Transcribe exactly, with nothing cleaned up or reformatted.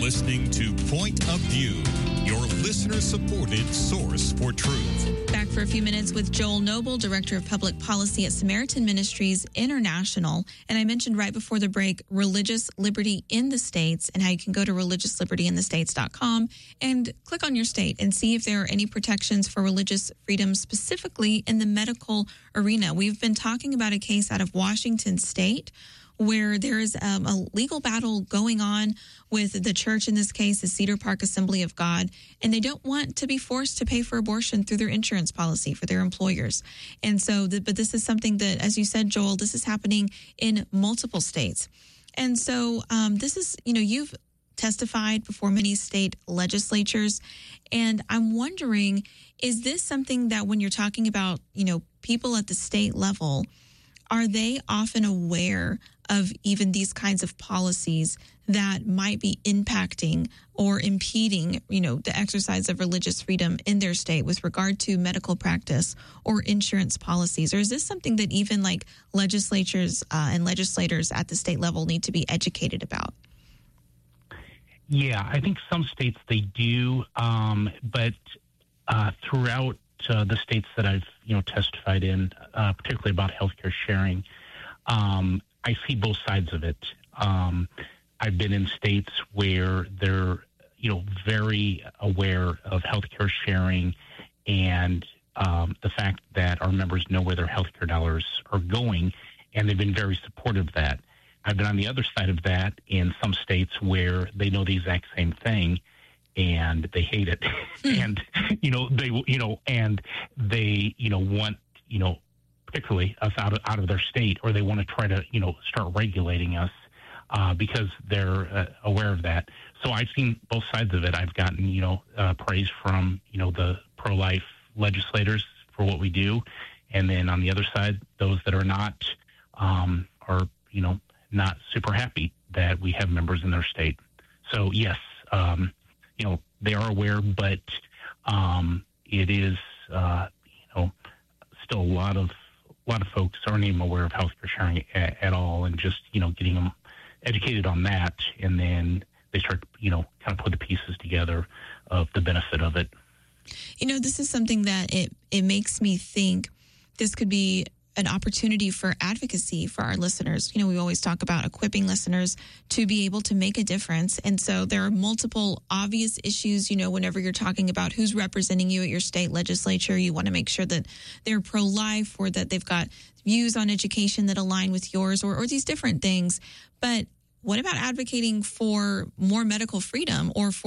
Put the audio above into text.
listening to Point of View, your listener-supported source for truth. Back for a few minutes with Joel Noble, Director of Public Policy at Samaritan Ministries International. And I mentioned right before the break, religious liberty in the states, and how you can go to religious liberty in the states dot com and click on your state and see if there are any protections for religious freedom, specifically in the medical arena. We've been talking about a case out of Washington State where there is um, a legal battle going on with the church, in this case, the Cedar Park Assembly of God, and they don't want to be forced to pay for abortion through their insurance policy for their employers. And so, the, but this is something that, as you said, Joel, this is happening in multiple states. And so um, this is, you know, you've testified before many state legislatures, and I'm wondering, is this something that when you're talking about, you know, people at the state level, are they often aware of even these kinds of policies that might be impacting or impeding, you know, the exercise of religious freedom in their state with regard to medical practice or insurance policies? Or is this something that even like legislatures uh, and legislators at the state level need to be educated about? Yeah, I think some states they do, um, but uh, throughout uh, the states that I've, you know, testified in, uh, particularly about healthcare sharing, um, I see both sides of it. Um, I've been in states where they're, you know, very aware of healthcare sharing and um, the fact that our members know where their healthcare dollars are going, and they've been very supportive of that. I've been on the other side of that in some states where they know the exact same thing and they hate it. and, you know, they, you know, and they, you know, want, you know, particularly us out of, out of their state, or they want to try to, you know, start regulating us uh, because they're uh, aware of that. So I've seen both sides of it. I've gotten, you know, uh, praise from, you know, the pro-life legislators for what we do. And then on the other side, those that are not um, are, you know, not super happy that we have members in their state. So yes, um, you know, they are aware, but um, it is, uh, you know, still a lot of a lot of folks aren't even aware of healthcare sharing at, at all, and just, you know, getting them educated on that, and then they start, you know, kind of put the pieces together of the benefit of it. You know, this is something that it it makes me think this could be an opportunity for advocacy for our listeners. You know, we always talk about equipping listeners to be able to make a difference. And so there are multiple obvious issues, you know, whenever you're talking about who's representing you at your state legislature, you want to make sure that they're pro-life or that they've got views on education that align with yours, or, or these different things. But what about advocating for more medical freedom or for